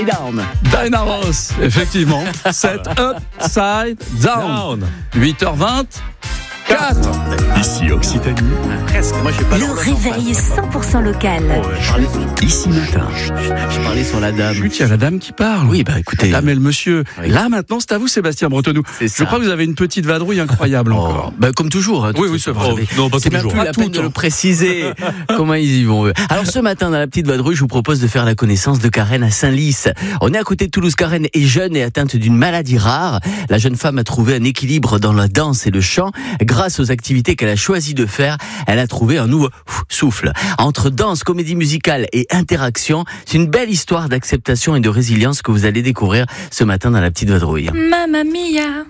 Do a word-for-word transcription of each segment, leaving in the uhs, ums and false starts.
Down. Diana Ross, effectivement. Set Upside Down. huit heures vingt. quatre. Ici Occitanie. Presque. Moi, j'ai pas Le réveil cent pour cent local. Oh, ouais, je parlais, Ici matin. je parlais sur la dame. Chut, il y a la dame qui parle. Oui, bah écoutez. La dame et le monsieur. Oui. Là, maintenant, c'est à vous, Sébastien Bretonneau. C'est Je ça. crois que vous avez une petite vadrouille incroyable Oh, encore. bah, comme toujours. Hein, Oui, tout oui, ça. c'est vrai. Vous savez, Non, pas c'est tous les même jours. plus Pas la tout peine le de le temps. préciser comment ils y vont. eux. Alors ce matin, dans la petite vadrouille, je vous propose de faire la connaissance de Karen à Saint-Lys. On est à côté de Toulouse. Karen est jeune et atteinte d'une maladie rare. La jeune femme a trouvé un équilibre dans la danse et le chant. Grâce aux activités qu'elle a choisi de faire, elle a trouvé un nouveau souffle. Entre danse, comédie musicale et interaction, c'est une belle histoire d'acceptation et de résilience que vous allez découvrir ce matin dans la petite vadrouille. Mamma mia.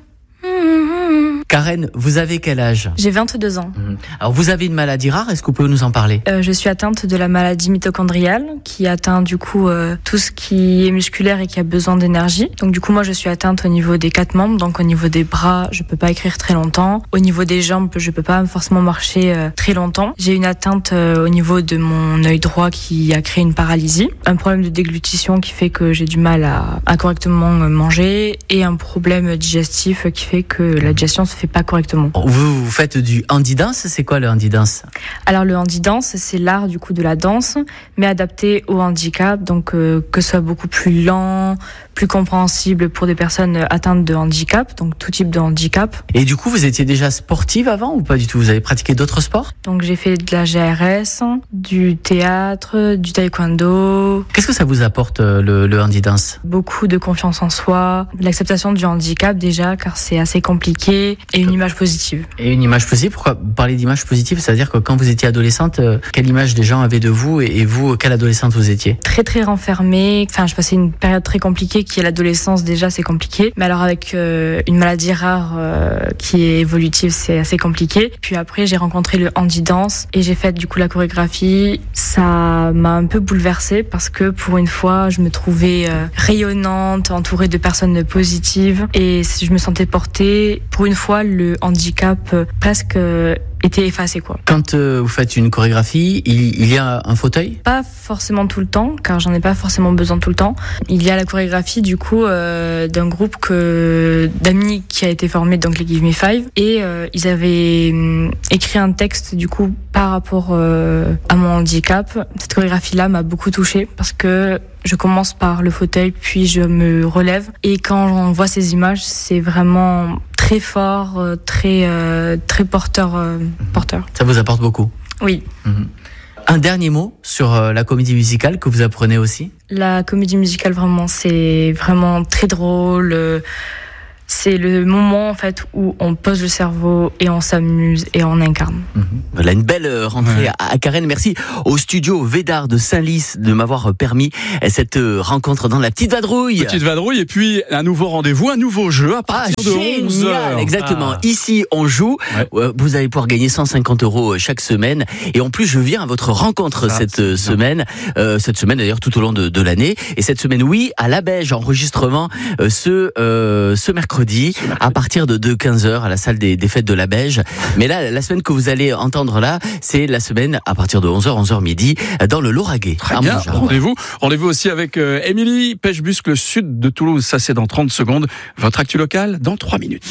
Mmh. Karen, vous avez quel âge ? J'ai vingt-deux ans. Alors vous avez une maladie rare, est-ce que vous pouvez nous en parler ? Euh, je suis atteinte de la maladie mitochondriale qui atteint du coup euh, tout ce qui est musculaire et qui a besoin d'énergie. Donc du coup moi je suis atteinte au niveau des quatre membres, donc au niveau des bras je peux pas écrire très longtemps, au niveau des jambes je peux pas forcément marcher euh, très longtemps. J'ai une atteinte euh, au niveau de mon œil droit qui a créé une paralysie, un problème de déglutition qui fait que j'ai du mal à, à correctement manger et un problème digestif qui fait que la digestion se fait pas correctement. Vous, vous faites du handi dance, c'est quoi le handi dance ? Alors le handi dance, c'est l'art du coup de la danse, mais adapté au handicap, donc euh, que ce soit beaucoup plus lent, plus compréhensible pour des personnes atteintes de handicap, donc tout type de handicap. Et du coup, vous étiez déjà sportive avant ou pas du tout ? Vous avez pratiqué d'autres sports ? Donc j'ai fait de la G R S, du théâtre, du taekwondo, Qu'est-ce que ça vous apporte euh, le, le handi dance ? beaucoup de confiance en soi, l'acceptation du handicap déjà, car c'est assez compliqué, et une image positive. Et une image positive, pourquoi parler d'image positive ? C'est-à-dire que quand vous étiez adolescente, euh, quelle image des gens avaient de vous et, et vous, quelle adolescente vous étiez ? Très très renfermée, enfin je passais une période très compliquée qui est l'adolescence, déjà c'est compliqué, mais alors avec euh, une maladie rare euh, qui est évolutive, c'est assez compliqué. Puis après j'ai rencontré le handi dance et j'ai fait du coup la chorégraphie. Ça m'a un peu bouleversée parce que pour une fois je me trouvais euh, rayonnante, entourée de personnes positives et je me sentais portée. Pour une fois le handicap euh, presque euh, était effacé quoi. Quand euh, vous faites une chorégraphie, il, il y a un fauteuil ? Pas forcément tout le temps, car j'en ai pas forcément besoin tout le temps. Il y a la chorégraphie du coup euh, d'un groupe que d'amis qui a été formé, donc les Give Me Five, et euh, ils avaient hum, écrit un texte du coup par rapport euh, à mon handicap. Cette chorégraphie-là m'a beaucoup touchée parce que je commence par le fauteuil, puis je me relève, et quand on voit ces images, c'est vraiment très fort, euh, très euh, très porteur, euh, porteur. Ça vous apporte beaucoup ? Oui. Mhm. Un dernier mot sur euh, la comédie musicale que vous apprenez aussi ? La comédie musicale, vraiment, c'est vraiment très drôle. euh, C'est le moment en fait où on pose le cerveau et on s'amuse et on incarne. Mmh. Voilà une belle rentrée ouais. à Karen. Merci au studio Védard de Saint-Lys de m'avoir permis cette rencontre dans la petite vadrouille. Petite vadrouille et puis un nouveau rendez-vous, un nouveau jeu à partir ah, de onze heures. Exactement. Ah. Ici, on joue. Ouais. Vous allez pouvoir gagner cent cinquante euros chaque semaine. Et en plus, je viens à votre rencontre ah, cette semaine. Euh, cette semaine, d'ailleurs, tout au long de, de l'année. Et cette semaine, oui, à la Beige, enregistrement euh, ce, euh, ce mercredi. À partir de, de quinze heures à la salle des, des fêtes de la Beige. Mais là, la semaine que vous allez entendre là, c'est la semaine à partir de onze heures, onze heures midi, dans le Lauragais. Très bien, rendez-vous. Rendez-vous aussi avec euh, Émilie Pêchebusque, le sud de Toulouse. Ça, c'est dans trente secondes. Votre actu locale, dans trois minutes.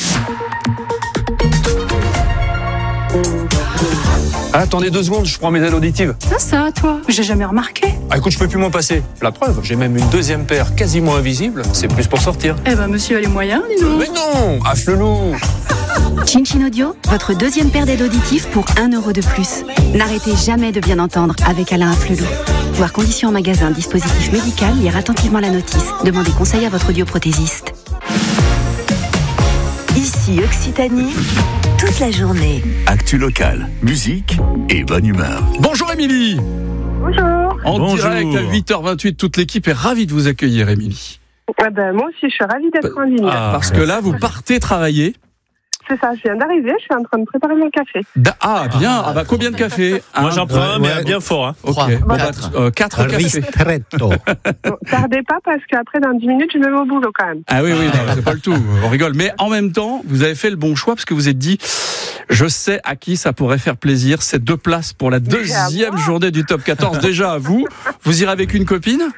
Ah, attendez deux secondes, je prends mes aides auditives. Ça, ça, toi, j'ai jamais remarqué. Ah, écoute, je peux plus m'en passer. La preuve, j'ai même une deuxième paire quasiment invisible. C'est plus pour sortir. Eh ben, monsieur a les moyens, dis donc. Mais non, à Flelou. Chin Chin Audio, votre deuxième paire d'aides auditives pour un euro de plus. N'arrêtez jamais de bien entendre avec Alain Flelou. Voir conditions en magasin, dispositif médical, lire attentivement la notice. Demandez conseil à votre audioprothésiste. Ici Occitanie, toute la journée. Actu locale, musique et bonne humeur. Bonjour Émilie. Bonjour. En Bonjour. direct à huit heures vingt-huit, toute l'équipe est ravie de vous accueillir, Émilie. Ah ben, moi aussi, je suis ravie d'être en ligne. Ah, parce que là, vous partez travailler. C'est ça, je viens d'arriver, je suis en train de préparer mon café. Da- ah, bien. Ah, bah, combien de café? Moi, j'en prends un, mais ouais. bien fort. Hein. Ok. Trois, Bon, bah, quatre. euh, quatre cafés. Ristretto. Bon, tardez pas parce qu'après, dans dix minutes, je me mets au boulot quand même. Ah oui, oui, non, c'est pas le tout. On rigole. Mais en même temps, vous avez fait le bon choix parce que vous êtes dit, je sais à qui ça pourrait faire plaisir. C'est deux places pour la deuxième journée du top quatorze. Déjà à vous. Vous irez avec une copine?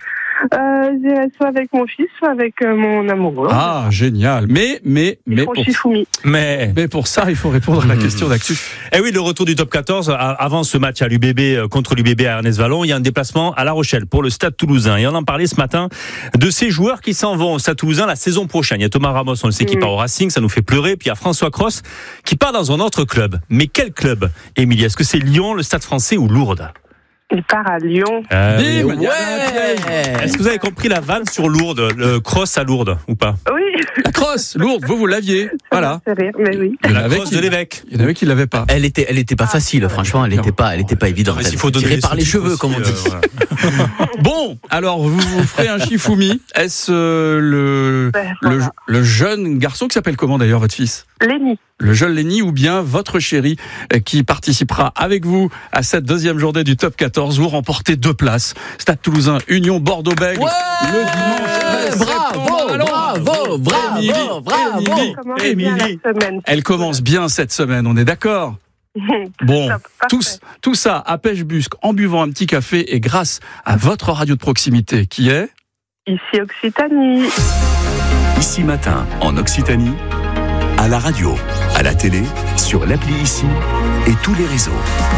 Euh, j'irai soit avec mon fils, soit avec euh, mon amoureux. Ah, génial. Mais, mais, mais pour, mais... mais pour ça, il faut répondre à la question d'actu. Eh oui, le retour du top quatorze. Avant ce match à l'U B B contre l'U B B à Ernest Vallon, il y a un déplacement à La Rochelle pour le Stade Toulousain. Et on en parlait ce matin de ces joueurs qui s'en vont au Stade Toulousain la saison prochaine. Il y a Thomas Ramos, on le sait, qui part au Racing, ça nous fait pleurer. Puis il y a François Cros qui part dans un autre club. Mais quel club, Émilie? Est-ce que c'est Lyon, le Stade Français ou Lourdes? Il part à Lyon. Euh, Mais oui. ouais. Est-ce que vous avez compris la vanne sur Lourdes, le cross à Lourdes ou pas? Oui. La crosse, Lourdes, vous, vous l'aviez. Voilà. Ça fait rire, mais oui. Il y en La avait crosse qui- de l'évêque. Il y en avait qui l'avaient pas. Elle était, elle était pas facile, franchement, elle était pas, elle était pas évidente. Mais s'il Elle faut donner tirée les par les sous-titres cheveux, aussi, comme on dit. euh, voilà. Bon, alors vous, vous ferez un Shifumi. Est-ce euh, le, Ben, le, voilà. le jeune garçon qui s'appelle comment d'ailleurs votre fils? Lenny. Le jeune Lenny ou bien votre chéri euh, qui participera avec vous à cette deuxième journée du Top quatorze. Vous remportez deux places. Stade Toulousain, Union Bordeaux-Bègles. Ouais, le dimanche. bravo, Allons. bravo, bravo, Émilie, bravo. Émilie, Comment bien la Émilie. semaine. Elle commence bien cette semaine, on est d'accord? Bon, Top, tout, parfait. tout ça à Pêche-Busque en buvant un petit café et grâce à votre radio de proximité qui est... Ici Occitanie. Ici Matin, en Occitanie, à la radio, à la télé, sur l'appli Ici et tous les réseaux.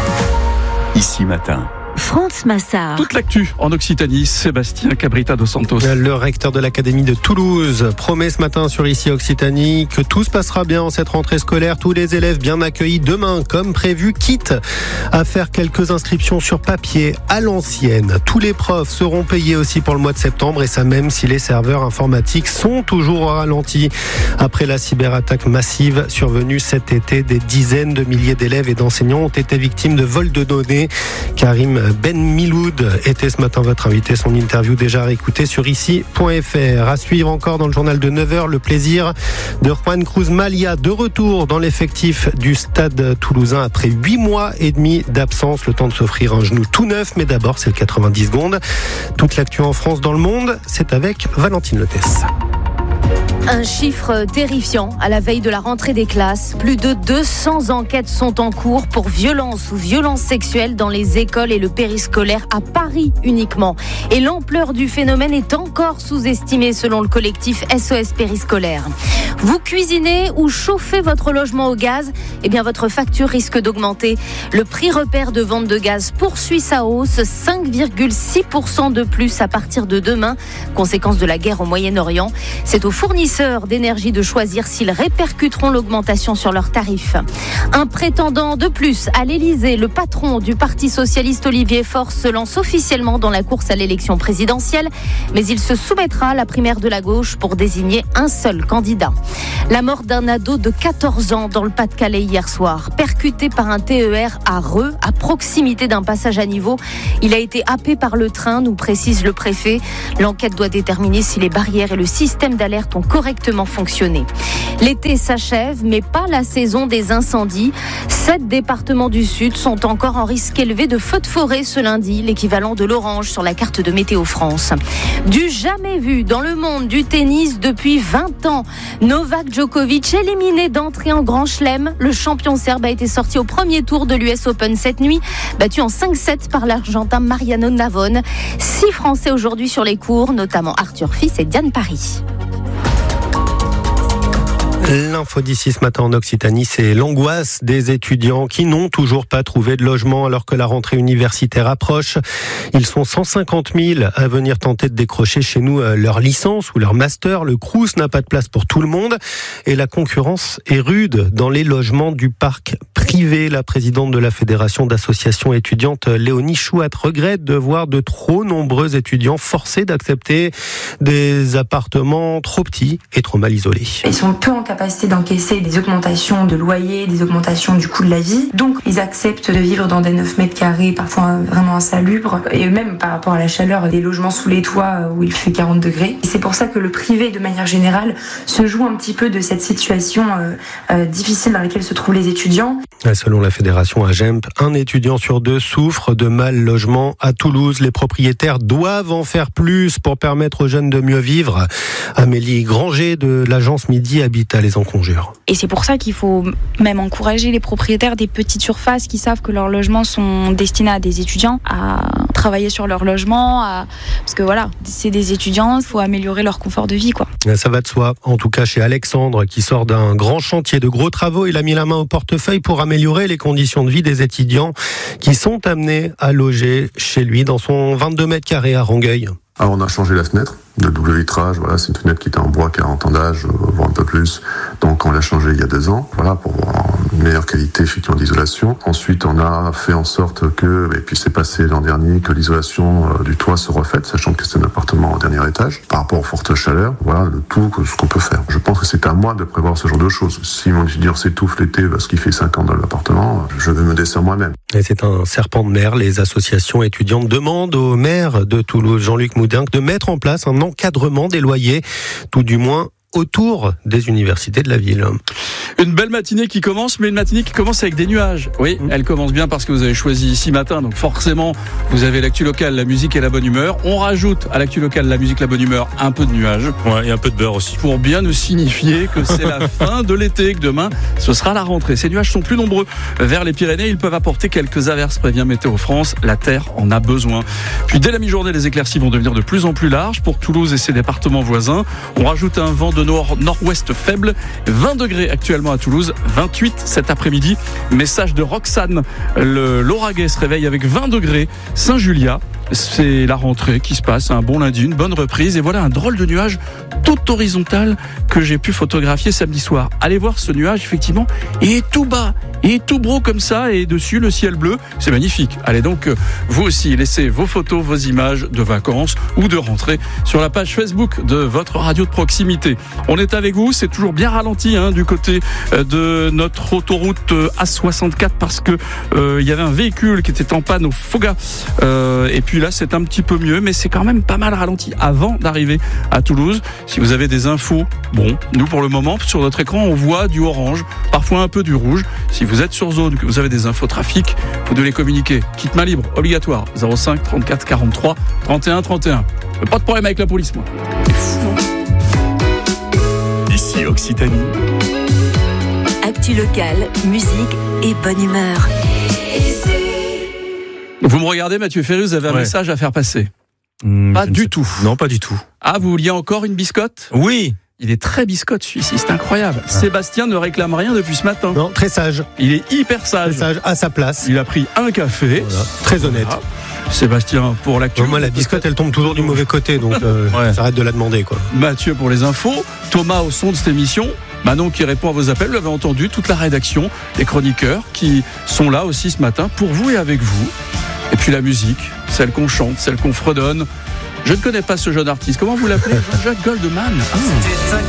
Ici Matin. France Massard. Toute l'actu en Occitanie, Sébastien Cabrita dos Santos. Le recteur de l'Académie de Toulouse promet ce matin sur Ici Occitanie que tout se passera bien en cette rentrée scolaire. Tous les élèves bien accueillis demain comme prévu, quitte à faire quelques inscriptions sur papier à l'ancienne. Tous les profs seront payés aussi pour le mois de septembre et ça même si les serveurs informatiques sont toujours au ralenti. Après la cyberattaque massive survenue cet été, des dizaines de milliers d'élèves et d'enseignants ont été victimes de vols de données. Karim Ben Miloud était ce matin votre invité. Son interview déjà réécoutée sur ici point f r. À suivre encore dans le journal de neuf heures, le plaisir de Juan Cruz Malia de retour dans l'effectif du Stade Toulousain après huit mois et demi d'absence. Le temps de s'offrir un genou tout neuf, mais d'abord c'est le quatre-vingt-dix secondes. Toute l'actu en France, dans le monde, c'est avec Valentine Lotès. Un chiffre terrifiant à la veille de la rentrée des classes. Plus de deux cents enquêtes sont en cours pour violence ou violences sexuelles dans les écoles et le périscolaire à Paris uniquement. Et l'ampleur du phénomène est encore sous-estimée selon le collectif S O S Périscolaire. Vous cuisinez ou chauffez votre logement au gaz, eh bien votre facture risque d'augmenter. Le prix repère de vente de gaz poursuit sa hausse, cinq virgule six pour cent de plus à partir de demain, conséquence de la guerre au Moyen-Orient. C'est aux fournisseurs d'énergie de choisir s'ils répercuteront l'augmentation sur leurs tarifs. Un prétendant de plus à l'Élysée, le patron du Parti socialiste Olivier Faure se lance officiellement dans la course à l'élection présidentielle, mais il se soumettra à la primaire de la gauche pour désigner un seul candidat. La mort d'un ado de quatorze ans dans le Pas-de-Calais hier soir, percuté par un T E R à Reux, à proximité d'un passage à niveau. Il a été happé par le train, nous précise le préfet. L'enquête doit déterminer si les barrières et le système d'alerte ont correctement fonctionné. L'été s'achève, mais pas la saison des incendies. Sept départements du Sud sont encore en risque élevé de feux de forêt ce lundi, l'équivalent de l'orange sur la carte de Météo France. Du jamais vu dans le monde du tennis depuis vingt ans. Novak Djokovic éliminé d'entrée en Grand Chelem. Le champion serbe a été sorti au premier tour de l'U S Open cette nuit, battu en cinq sept par l'Argentin Mariano Navone. Six Français aujourd'hui sur les cours, notamment Arthur Fils et Diane Paris. L'info d'ici ce matin en Occitanie, c'est l'angoisse des étudiants qui n'ont toujours pas trouvé de logement alors que la rentrée universitaire approche. Ils sont cent cinquante mille à venir tenter de décrocher chez nous leur licence ou leur master. Le Crous n'a pas de place pour tout le monde et la concurrence est rude dans les logements du parc privé. La présidente de la Fédération d'associations étudiantes, Léonie Chouat, regrette de voir de trop nombreux étudiants forcés d'accepter des appartements trop petits et trop mal isolés. Ils sont peu en capacité d'encaisser des augmentations de loyer, des augmentations du coût de la vie. Donc, ils acceptent de vivre dans des neuf mètres carrés, parfois vraiment insalubres. Et même par rapport à la chaleur, des logements sous les toits où il fait quarante degrés. Et c'est pour ça que le privé, de manière générale, se joue un petit peu de cette situation euh, euh, difficile dans laquelle se trouvent les étudiants. Selon la fédération AGEMP, un étudiant sur deux souffre de mal logement à Toulouse. Les propriétaires doivent en faire plus pour permettre aux jeunes de mieux vivre. Amélie Granger de l'agence Midi Habitat les en conjure. Et c'est pour ça qu'il faut même encourager les propriétaires des petites surfaces qui savent que leurs logements sont destinés à des étudiants à travailler travailler sur leur logement, à... parce que voilà, c'est des étudiants, il faut améliorer leur confort de vie, quoi. Ça va de soi. En tout cas, chez Alexandre, qui sort d'un grand chantier de gros travaux, il a mis la main au portefeuille pour améliorer les conditions de vie des étudiants qui sont amenés à loger chez lui dans son vingt-deux mètres carrés à Rangueil. Alors on a changé la fenêtre de double vitrage, voilà, c'est une fenêtre qui était en bois quarante ans d'âge, voire un peu plus. Donc on l'a changée il y a deux ans, voilà, pour avoir une meilleure qualité effectivement d'isolation. Ensuite on a fait en sorte que, et puis c'est passé l'an dernier, que l'isolation euh, du toit se refaite, sachant que c'est un appartement au dernier étage. Par rapport aux fortes chaleurs, voilà le tout, ce qu'on peut faire. Je pense que c'est à moi de prévoir ce genre de choses. Si mon étudiant s'étouffe l'été parce qu'il fait cinq ans dans l'appartement, je vais me descendre moi-même. Et c'est un serpent de mer. Les associations étudiantes demandent au maire de Toulouse, Jean-Luc Moudinque, de mettre en place un encadrement des loyers, tout du moins autour des universités de la ville. Une belle matinée qui commence, mais une matinée qui commence avec des nuages. Oui, elle commence bien parce que vous avez choisi ici matin, donc forcément, vous avez l'actu locale, la musique et la bonne humeur. On rajoute à l'actu locale, la musique, la bonne humeur, un peu de nuages. Ouais, et un peu de beurre aussi. Pour bien nous signifier que c'est la fin de l'été, que demain, ce sera la rentrée. Ces nuages sont plus nombreux vers les Pyrénées. Ils peuvent apporter quelques averses, prévient Météo France. La terre en a besoin. Puis dès la mi-journée, les éclaircies vont devenir de plus en plus larges pour Toulouse et ses départements voisins. On rajoute un vent de nord, nord-ouest faible. vingt degrés actuellement à Toulouse, vingt-huit cet après-midi. Message de Roxane. Le Lauragais se réveille avec vingt degrés. Saint-Julia, c'est la rentrée qui se passe. Un bon lundi, une bonne reprise. Et voilà un drôle de nuage tout horizontal que j'ai pu photographier samedi soir. Allez voir ce nuage, effectivement. Il est tout bas. Il est tout gros comme ça. Et dessus, le ciel bleu. C'est magnifique. Allez donc, vous aussi, laissez vos photos, vos images de vacances ou de rentrée sur la page Facebook de votre radio de proximité. On est avec vous. C'est toujours bien ralenti hein, du côté de notre autoroute A soixante-quatre parce que euh, il y avait un véhicule qui était en panne au Foga. Euh, et puis là, c'est un petit peu mieux, mais c'est quand même pas mal ralenti avant d'arriver à Toulouse. Si vous avez des infos, bon, nous pour le moment, sur notre écran, on voit du orange, parfois un peu du rouge. Si vous êtes sur zone, que vous avez des infos trafic, vous devez les communiquer. Kit main libre, obligatoire, zéro cinq trente-quatre quarante-trois trente et un trente et un. Pas de problème avec la police, moi. C'est fou, hein. Ici Occitanie. Actu locale, musique et bonne humeur. Vous me regardez, Mathieu Ferry, vous avez un ouais. message à faire passer. Mmh, pas du tout. Non, pas du tout. Ah, vous vouliez encore une biscotte ? Oui. Il est très biscotte celui-ci, c'est incroyable. Ah. Sébastien ne réclame rien depuis ce matin. Non, très sage. Il est hyper sage. Très sage, à sa place. Il a pris un café. Voilà. Très honnête. Voilà. Sébastien pour l'actu. Moi, la biscotte, elle tombe toujours du mauvais côté, donc euh, ouais. j'arrête de la demander, quoi. Mathieu pour les infos. Thomas au son de cette émission. Manon qui répond à vos appels, vous l'avez entendu, toute la rédaction, les chroniqueurs qui sont là aussi ce matin pour vous et avec vous. Et puis la musique, celle qu'on chante, celle qu'on fredonne. Je ne connais pas ce jeune artiste. Comment vous l'appelez ? Jean-Jacques Goldman. Ah.